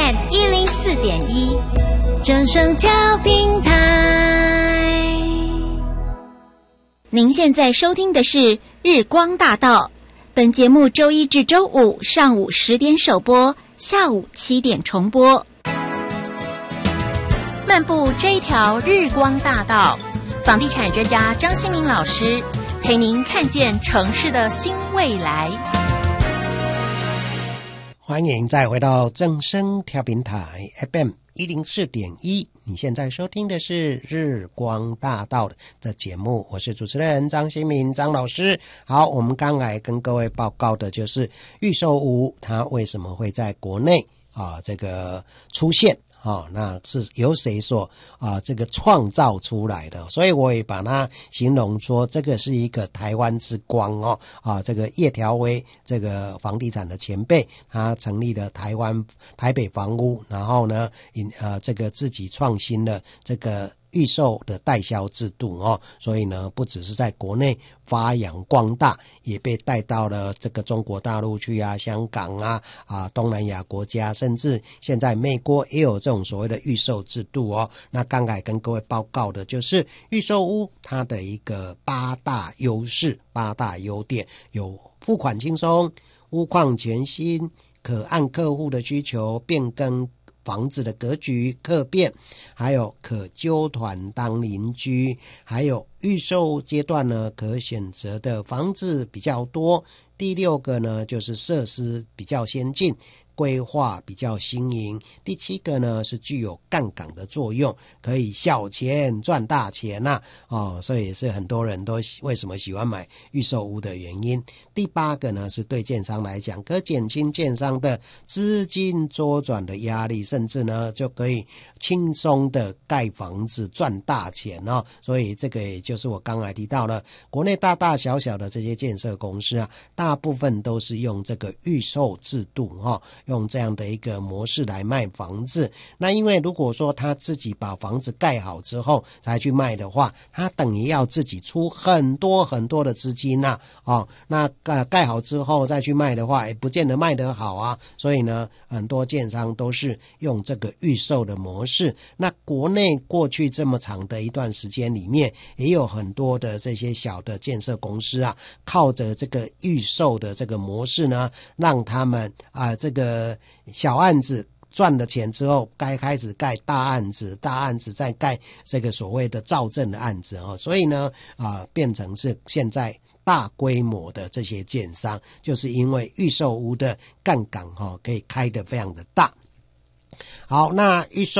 FM 104.1，正声调频台。 您现在收听的是日光大道，本节目周一至周五上午10点首播，下午7点重播。 漫步这一条日光大道，房地产专家张新民老师陪您看见城市的新未来。 欢迎再回到正声调频台 FM 104.1，你现在收听的是日光大道的这节目，我是主持人张新民张老师。好，我们刚才跟各位报告的就是预售屋它为什么会在国内这个出现那是由谁所这个创造出来的，所以我也把它形容说这个是一个台湾之光这个叶条威这个房地产的前辈，他成立了台北房屋，然后呢这个自己创新了这个预售的代销制度所以呢不只是在国内发扬光大，也被带到了这个中国大陆去香港东南亚国家，甚至现在美国也有这种所谓的预售制度那刚才跟各位报告的就是预售屋它的一个8大优势8大优点，有付款轻松，屋况全新，可按客户的需求变更房子的格局客变，还有可揪团当邻居，还有预售阶段呢可选择的房子比较多。第6个呢就是设施比较先进，规划比较新颖。第7个呢是具有杠杆的作用，可以小钱赚大钱所以也是很多人都为什么喜欢买预售屋的原因。第8个呢是对建商来讲，可减轻建商的资金周转的压力，甚至呢就可以轻松的盖房子赚大钱所以这个也就是我刚才提到了国内大大小小的这些建设公司大部分都是用这个预售制度用这样的一个模式来卖房子。那因为如果说他自己把房子盖好之后才去卖的话，他等于要自己出很多很多的资金那盖好之后再去卖的话也不见得卖得好所以呢很多建商都是用这个预售的模式。那国内过去这么长的一段时间里面，也有很多的这些小的建设公司靠着这个预售的这个模式呢，让他们这个小案子赚了钱之后该开始盖大案子，大案子再盖这个所谓的造证的案子所以呢变成是现在大规模的这些建商，就是因为预售屋的杠杆可以开得非常的大。好，那预售